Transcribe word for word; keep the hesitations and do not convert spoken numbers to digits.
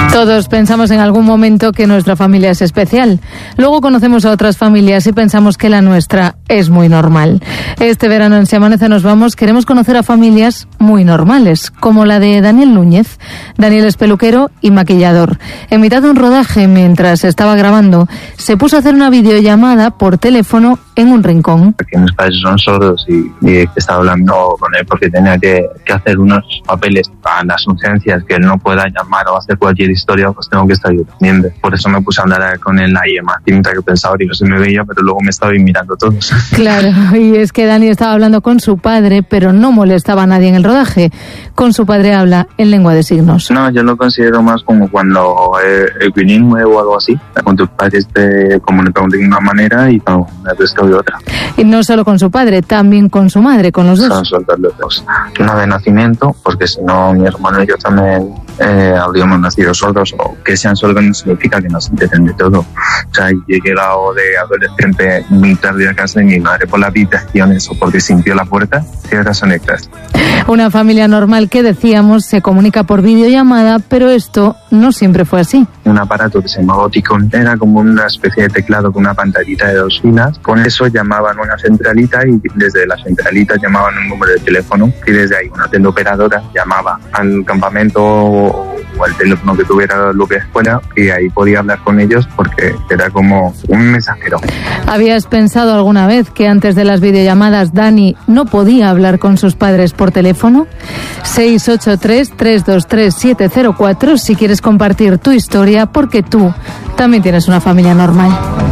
Todos pensamos en algún momento que nuestra familia es especial. Luego conocemos a otras familias y pensamos que la nuestra es muy normal. Este verano en Si Amanece Nos Vamos queremos conocer a familias muy normales, como la de Daniel Núñez. Daniel es peluquero y maquillador. En mitad de un rodaje, mientras estaba grabando, se puso a hacer una videollamada por teléfono en un rincón. Porque mis padres son sordos y, y estaba hablando con él porque tenía que, que hacer unos papeles para las urgencias, que él no pueda llamar o hacer cualquier historia, pues tengo que estar yo pendiente. Por eso me puse a andar con él ahí más tinta que pensaba, y no se me veía, pero luego me estaba mirando todos. Claro, y es que Dani estaba hablando con su padre, pero no molestaba a nadie en el rodaje. Con su padre habla en lengua de signos. No, yo lo considero más como cuando es bilingüe o algo así. Con tus padres te comunican de una manera y con el resto de otra. Y no solo con su padre, también con su madre, con los dos. Son sordos los dos. No de nacimiento, porque si no mi hermano y yo también eh, habríamos nacido sordos, o que sean sordos no significa que no se entienden de todo. O sea, yo he llegado de adolescente muy tarde a casa de mi madre por las habitaciones o porque sintió la puerta, cierras son extras. Una familia normal que decíamos se comunica por videollamada, pero esto no siempre fue así. Un aparato que se llamaba Oticon era como una especie de teclado con una pantallita de dos filas. Con eso llamaban a una centralita y desde la centralita llamaban un número de teléfono y desde ahí una teleoperadora llamaba al campamento o al teléfono que tuviera lo que fuera y ahí podía hablar con ellos porque era como un mensajero. ¿Habías pensado alguna vez que antes de las videollamadas Dani no podía hablar con sus padres por teléfono? seis ocho tres, tres dos tres, siete cero cuatro si quieres compartir tu historia, porque tú también tienes una familia normal.